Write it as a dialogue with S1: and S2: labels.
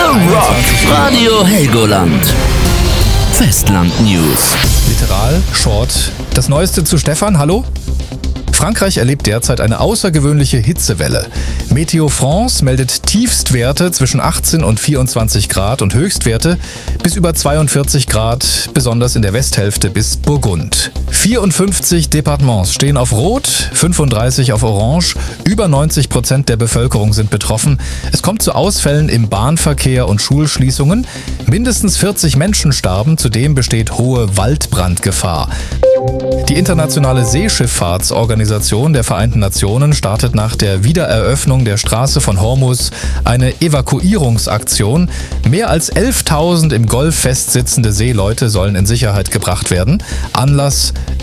S1: Rock Radio Helgoland. Festland News.
S2: Literal, Short. Das Neueste zu Stefan, hallo? Frankreich erlebt derzeit eine außergewöhnliche Hitzewelle. Meteo France meldet Tiefstwerte zwischen 18 und 24 Grad und Höchstwerte bis über 42 Grad, besonders in der Westhälfte bis Burgund. 54 Departements stehen auf Rot, 35 auf Orange, über 90% der Bevölkerung sind betroffen. Es kommt zu Ausfällen im Bahnverkehr und Schulschließungen. Mindestens 40 Menschen starben, zudem besteht hohe Waldbrandgefahr. Die Internationale Seeschifffahrtsorganisation der Vereinten Nationen startet nach der Wiedereröffnung der Straße von Hormuz eine Evakuierungsaktion. Mehr als 11.000 im Golf festsitzende Seeleute sollen in Sicherheit gebracht werden. Anlass: